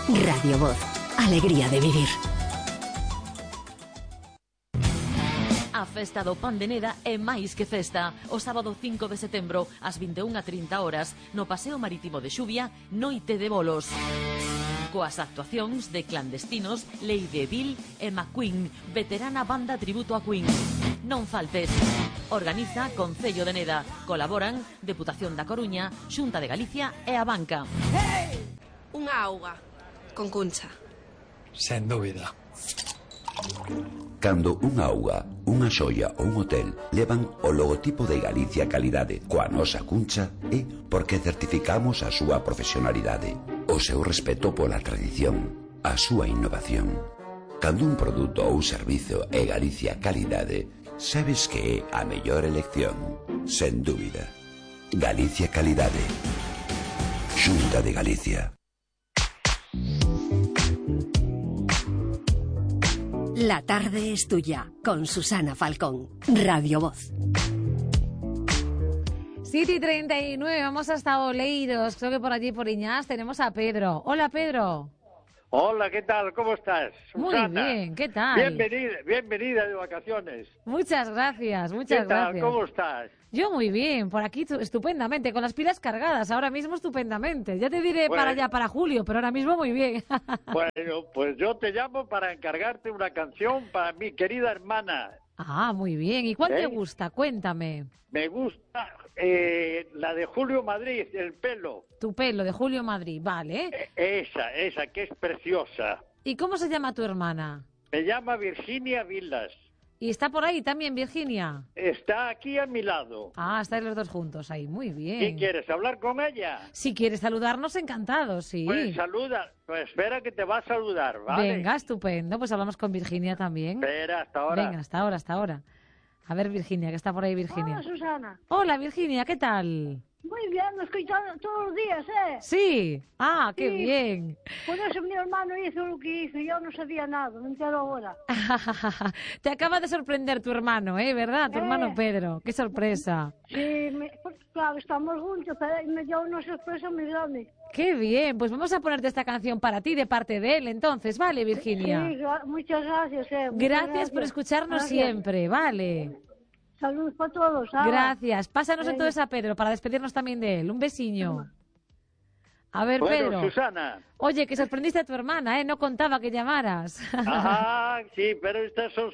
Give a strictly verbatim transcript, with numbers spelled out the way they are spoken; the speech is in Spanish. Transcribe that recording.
Radio Voz. Alegría de vivir. A festa do Pan de Neda é máis que festa. O sábado cinco de setembro, ás vinte e unha e trinta horas, no Paseo Marítimo de Xuvia, Noite de Bolos. Coas actuacións de Clandestinos, Lady Bill e McQueen, veterana banda tributo a Queen. Non faltes. Organiza Concello de Neda. Colaboran Deputación da Coruña, Xunta de Galicia e a Banca. Hey! Unha auga con cuncha. Sen dúbida. Cando unha auga, unha xoia ou un hotel levan o logotipo de Galicia Calidade coa nosa cuncha é porque certificamos a súa profesionalidade, o seu respeto pola tradición, a súa innovación. Cando un produto ou servizo é Galicia Calidade, sabes que é a mellor elección, sen dúbida. Galicia Calidade. Xunta de Galicia. La tarde es tuya, con Susana Falcón. Radio Voz. siete y treinta y nueve, vamos hasta Oleiros. Creo que por allí, por Iñás, tenemos a Pedro. Hola, Pedro. Hola, ¿qué tal? ¿Cómo estás, Susana? Muy bien, ¿qué tal? Bienvenida, bienvenida de vacaciones. Muchas gracias, muchas ¿Qué tal? gracias. ¿Cómo estás? Yo muy bien, por aquí estupendamente, con las pilas cargadas, ahora mismo estupendamente. Ya te diré bueno, para allá, para julio, pero ahora mismo muy bien. Bueno, pues yo te llamo para encargarte una canción para mi querida hermana. Ah, muy bien. ¿Y cuál ¿Eh? te gusta? Cuéntame. Me gusta eh, la de Julio Madrid, El pelo. Tu pelo, de Julio Madrid, vale. Eh, esa, esa, que es preciosa. ¿Y cómo se llama tu hermana? Me llama Virginia Vilas. ¿Y está por ahí también, Virginia? Está aquí a mi lado. Ah, estáis los dos juntos ahí, muy bien. ¿Qué quieres, hablar con ella? Si quieres saludarnos, encantados, sí. Pues saluda, pues espera que te va a saludar, ¿vale? Venga, estupendo, pues hablamos con Virginia también. Espera, hasta ahora. Venga, hasta ahora, hasta ahora. A ver, Virginia, que está por ahí, Virginia. Hola, Susana. Hola, Virginia, ¿qué tal? Muy bien, lo escuchando todos los días, ¿eh? Sí. Ah, qué Sí. bien. Por eso mi hermano hizo lo que hizo, yo no sabía nada, me entero ahora. Te acaba de sorprender tu hermano, ¿eh? ¿Verdad? Tu Eh. hermano Pedro. Qué sorpresa. Sí, me, pues, claro, estamos juntos, pero me dio una sorpresa muy grande. Qué bien. Pues vamos a ponerte esta canción para ti de parte de él, entonces, ¿vale, Virginia? Sí, gra- muchas gracias, ¿eh? Muchas Gracias por escucharnos Gracias. siempre, ¿vale? Saludos para todos. ¿sabes? Gracias. Pásanos Venga. entonces a Pedro para despedirnos también de él. Un besiño. A ver, Bueno, Pedro. Susana. Oye, que sorprendiste a tu hermana, ¿eh? No contaba que llamaras. Ajá, sí, pero estas son